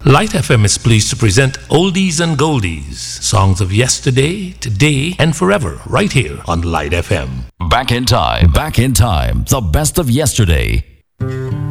Light FM is pleased to present Oldies and Goldies, songs of yesterday, today, and forever, right here on Light FM. Back in time, the best of yesterday,